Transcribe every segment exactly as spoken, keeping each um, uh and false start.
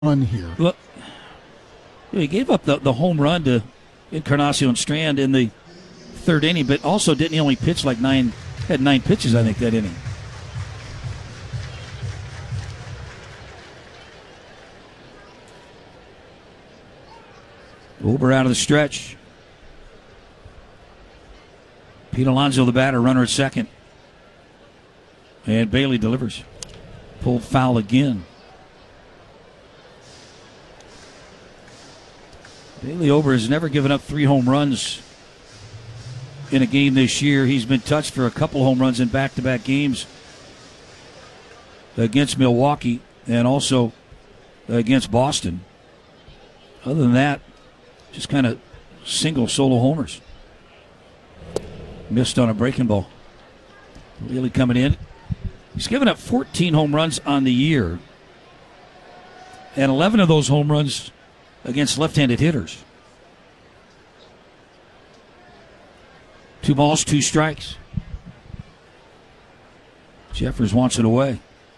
run here. Well, he gave up the, the home run to Encarnacion Strand in the third inning, but also didn't he only pitch like nine, had nine pitches, I think, that inning. Ober out of the stretch. Pete Alonso, the batter, runner at second. And Bailey delivers. Pulled foul again. Bailey Ober has never given up three home runs in a game this year. He's been touched for a couple home runs in back-to-back games against Milwaukee and also against Boston. Other than that, just kind of single solo homers. Missed on a breaking ball. Bailey coming in. He's given up fourteen home runs on the year, and eleven of those home runs against left-handed hitters. Two balls, two strikes. Jeffers wants it away.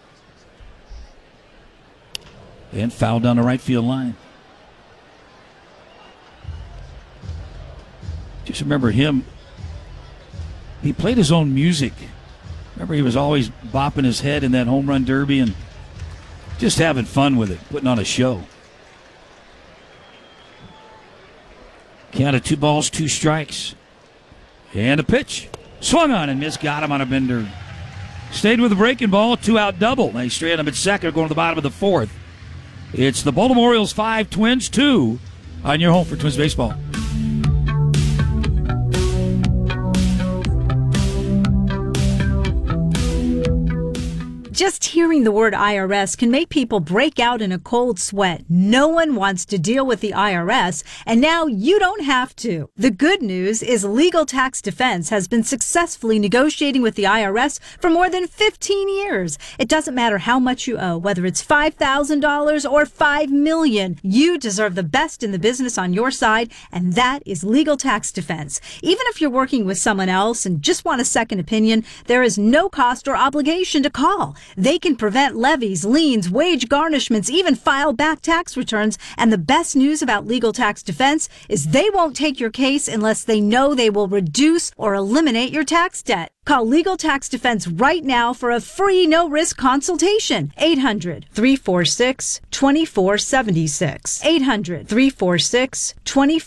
And foul down the right field line. Just remember him. He played his own music. Remember, he was always bopping his head in that home run derby and just having fun with it, putting on a show. Count of two balls, two strikes. And a pitch. Swung on and missed. Got him on a bender. Stayed with the breaking ball. Two out double. They straight him at second, going to the bottom of the fourth. It's the Baltimore Orioles five, Twins two on your home for Twins baseball. Just hearing the word I R S can make people break out in a cold sweat. No one wants to deal with the I R S, and now you don't have to. The good news is Legal Tax Defense has been successfully negotiating with the I R S for more than fifteen years. It doesn't matter how much you owe, whether it's five thousand dollars or five million dollars. You deserve the best in the business on your side, and that is Legal Tax Defense. Even if you're working with someone else and just want a second opinion, there is no cost or obligation to call. They can prevent levies, liens, wage garnishments, even file back tax returns. And the best news about Legal Tax Defense is they won't take your case unless they know they will reduce or eliminate your tax debt. Call Legal Tax Defense right now for a free no-risk consultation. eight hundred, three four six, two four seven six. eight hundred, three four six, two four